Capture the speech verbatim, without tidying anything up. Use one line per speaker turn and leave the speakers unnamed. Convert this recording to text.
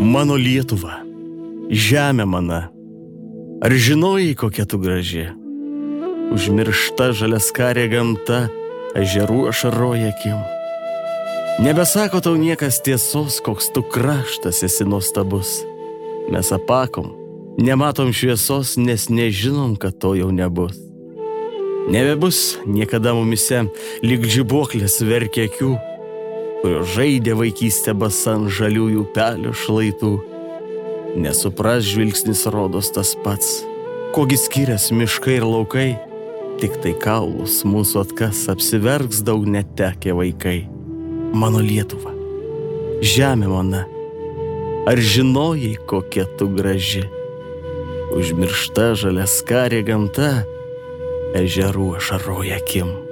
Mano Lietuva, žemė mana, ar žinojai, kokia tu graži? Užmiršta žaliaskarė gamta, ežerų ašaroja akim. Nebesako tau niekas tiesos, koks tu kraštas esi nuostabus. Mes apakom, nematom šviesos, nes nežinom, kad to jau nebus. Nebebus niekada mumise, lyg žibuoklės verkia akių, kurio žaidė vaikystę basan žaliųjų upelių šlaitų. Nesupras žvilgsnis rodos tas pats, kogi skirias miškai ir laukai, tik tai kaulus mūsų atkas apsiverks daug netekę vaikai. Mano Lietuva, žemė mana, ar žinojai, kokia tu graži? Užmiršta žaliaskarė gamta, ežerų ašaroja akim.